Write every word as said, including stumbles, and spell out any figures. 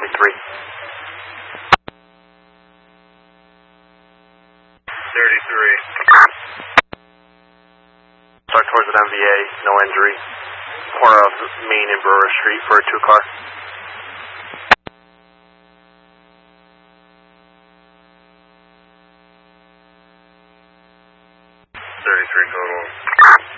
twenty-three. thirty-three. Start towards an M V A, no injury. Corner of Main and Brewer Street for a two car. thirty-three total.